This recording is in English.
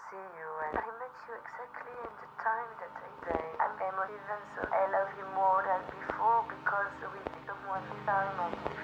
see you, and I met you exactly in the time that I say. I'm emotive, and so I love you more than before because with someone this time I